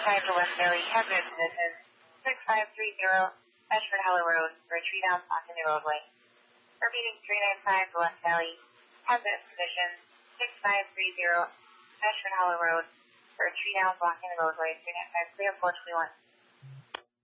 to West Valley, hazard position 6530 Ashford Hollow Road for a tree down blocking the roadway. Repeating 395 to West Valley, hazard position 6530 Ashford Hollow Road for a tree down blocking the roadway, 395 clear 421.